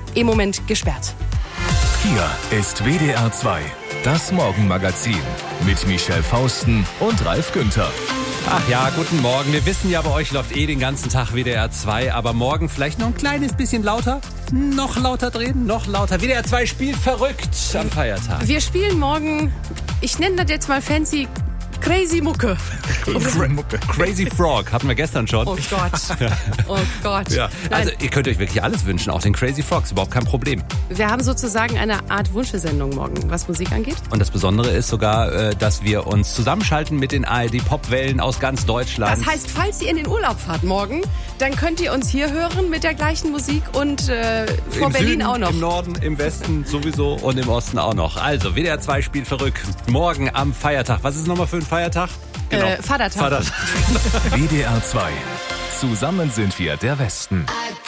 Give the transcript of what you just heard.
im Moment gesperrt. Hier ist WDR 2, das Morgenmagazin mit Michelle Fausten und Ralf Günther. Ach ja, guten Morgen. Wir wissen ja, bei euch läuft den ganzen Tag WDR 2, aber morgen vielleicht noch ein kleines bisschen lauter. Noch lauter drehen, noch lauter. WDR 2 spielt verrückt am Feiertag. Wir spielen morgen, ich nenne das jetzt mal fancy, Crazy Mucke. Crazy Frog hatten wir gestern schon. Oh Gott. Oh Gott. Ja. Also ihr könnt euch wirklich alles wünschen, auch den Crazy Frogs, überhaupt kein Problem. Wir haben sozusagen eine Art Wunschesendung morgen, was Musik angeht. Und das Besondere ist sogar, dass wir uns zusammenschalten mit den ARD-Popwellen aus ganz Deutschland. Das heißt, falls ihr in den Urlaub fahrt morgen, dann könnt ihr uns hier hören mit der gleichen Musik und vor Im Berlin Süden, auch noch. Im Norden, im Westen sowieso und im Osten auch noch. Also WDR 2 spielt verrückt. Morgen am Feiertag. Was ist nochmal für ein Feiertag? Genau. Vatertag. WDR 2. Zusammen sind wir der Westen.